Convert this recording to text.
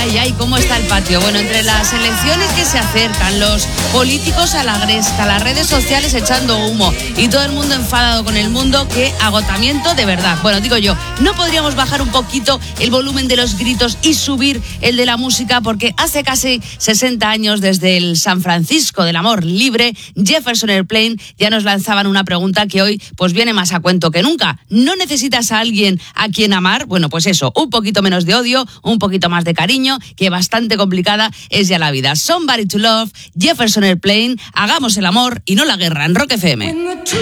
Ay, ay, ¿cómo está el patio? Bueno, entre las elecciones que se acercan, los políticos a la gresca, las redes sociales echando humo y todo el mundo enfadado con el mundo, qué agotamiento de verdad. Bueno, digo yo, ¿no podríamos bajar un poquito el volumen de los gritos y subir el de la música? Porque hace casi 60 años, desde el San Francisco del amor libre, Jefferson Airplane ya nos lanzaban una pregunta que hoy pues viene más a cuento que nunca. ¿No necesitas a alguien a quien amar? Bueno, pues eso, un poquito menos de odio, un poquito más de cariño, que bastante complicada es ya la vida. Somebody to Love, Jefferson Airplane, hagamos el amor y no la guerra en Rock FM.